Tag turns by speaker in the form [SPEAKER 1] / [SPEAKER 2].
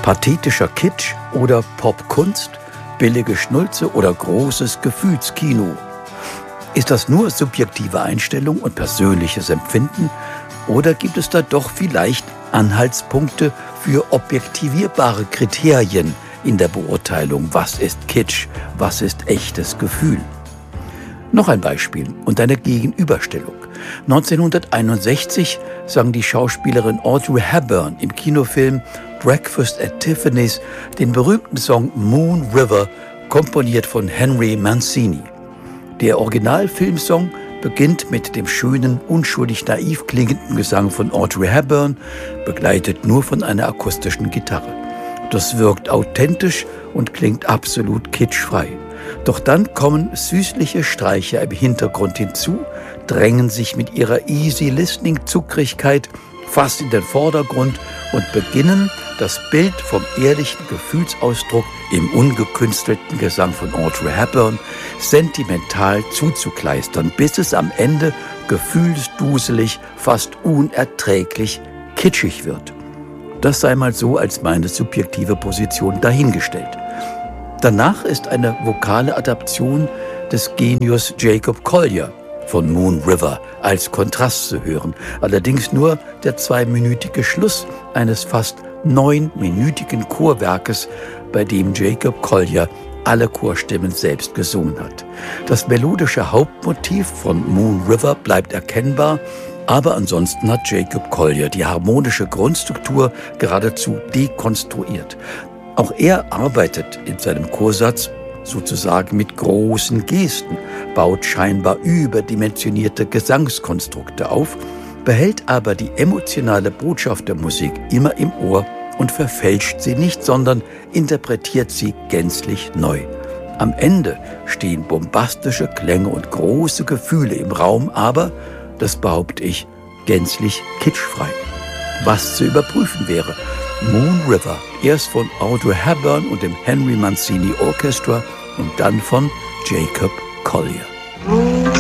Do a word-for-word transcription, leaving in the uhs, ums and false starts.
[SPEAKER 1] Pathetischer Kitsch oder Popkunst, billige Schnulze oder großes Gefühlskino? Ist das nur subjektive Einstellung und persönliches Empfinden oder gibt es da doch vielleicht Anhaltspunkte für objektivierbare Kriterien in der Beurteilung, was ist Kitsch, was ist echtes Gefühl? Noch ein Beispiel und eine Gegenüberstellung. neunzehnhunderteinundsechzig sang die Schauspielerin Audrey Hepburn im Kinofilm Breakfast at Tiffany's den berühmten Song Moon River, komponiert von Henry Mancini. Der Originalfilmsong beginnt mit dem schönen, unschuldig naiv klingenden Gesang von Audrey Hepburn, begleitet nur von einer akustischen Gitarre. Das wirkt authentisch und klingt absolut kitschfrei. Doch dann kommen süßliche Streicher im Hintergrund hinzu, drängen sich mit ihrer Easy-Listening-Zuckrigkeit fast in den Vordergrund und beginnen, das Bild vom ehrlichen Gefühlsausdruck im ungekünstelten Gesang von Audrey Hepburn sentimental zuzukleistern, bis es am Ende gefühlsduselig, fast unerträglich kitschig wird. Das sei mal so als meine subjektive Position dahingestellt. Danach ist eine vokale Adaption des Genius Jacob Collier von Moon River als Kontrast zu hören. Allerdings nur der zweiminütige Schluss eines fast neunminütigen Chorwerkes, bei dem Jacob Collier alle Chorstimmen selbst gesungen hat. Das melodische Hauptmotiv von Moon River bleibt erkennbar, aber ansonsten hat Jacob Collier die harmonische Grundstruktur geradezu dekonstruiert. Auch er arbeitet in seinem Chorsatz sozusagen mit großen Gesten, baut scheinbar überdimensionierte Gesangskonstrukte auf, behält aber die emotionale Botschaft der Musik immer im Ohr und verfälscht sie nicht, sondern interpretiert sie gänzlich neu. Am Ende stehen bombastische Klänge und große Gefühle im Raum, aber, das behaupte ich, gänzlich kitschfrei. Was zu überprüfen wäre: Moon River, erst von Audrey Hepburn und dem Henry Mancini Orchestra und dann von Jacob Collier.